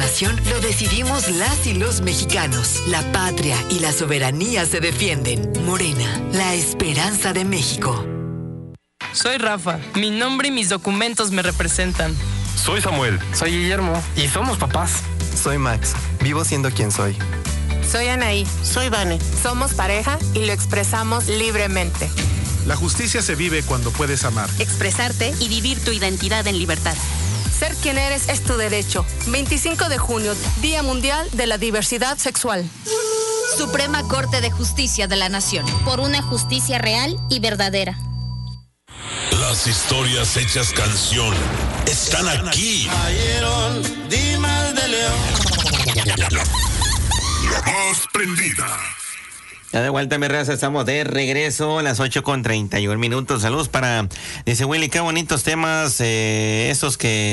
nación lo decidimos las y los mexicanos. La patria y la soberanía se defienden. Morena, la esperanza de México. Soy Rafa. Mi nombre y mis documentos me representan. Soy Samuel. Soy Guillermo. Y somos papás. Soy Max. Vivo siendo quien soy. Soy Anaí. Soy Vane. Somos pareja y lo expresamos libremente. La justicia se vive cuando puedes amar, expresarte y vivir tu identidad en libertad. Ser quien eres es tu derecho. 25 de junio, Día Mundial de la Diversidad Sexual. Suprema Corte de Justicia de la Nación. Por una justicia real y verdadera. Las historias hechas canción están aquí. Ayeron, Dimas de León. La más prendida. Ya de vuelta, mi raza, estamos de regreso a las 8:31. Saludos para, dice Willy, qué bonitos temas, esos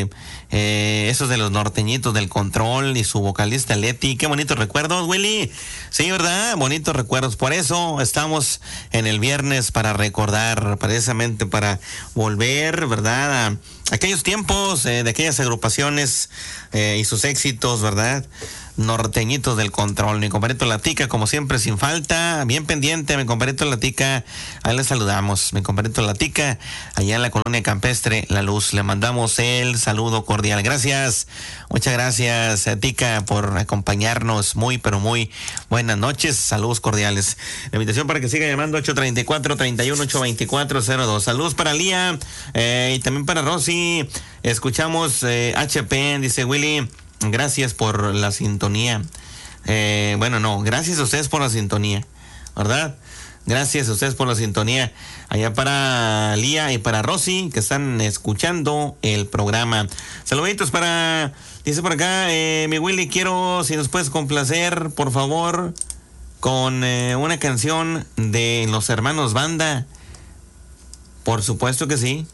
de los norteñitos del control y su vocalista Leti, qué bonitos recuerdos, Willy. Sí, ¿verdad? Bonitos recuerdos. Por eso estamos en el viernes para recordar, precisamente para volver, ¿verdad? A aquellos tiempos de aquellas agrupaciones y sus éxitos, ¿verdad? Norteñitos del control. Mi compadrito Latica, como siempre, sin falta, bien pendiente, mi compadrito Latica, ahí le saludamos, mi compadrito Latica, allá en la colonia campestre La Luz, le mandamos el saludo cordial. Gracias, muchas gracias, Tica, por acompañarnos. Muy, pero muy buenas noches, saludos cordiales. La invitación para que siga llamando 834-31-824-02. Saludos para Lía y también para Rosy. Escuchamos HP, dice Willy. Gracias por la sintonía. Gracias a ustedes por la sintonía, ¿verdad? Gracias a ustedes por la sintonía. Allá para Lía y para Rosy, que están escuchando el programa. Saluditos para, dice por acá, mi Willy, quiero, si nos puedes complacer, por favor, con una canción de los hermanos Banda. Por supuesto que sí.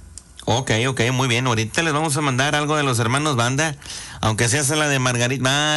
Ok, muy bien. Ahorita les vamos a mandar algo de los hermanos Banda, aunque sea la de Margarita.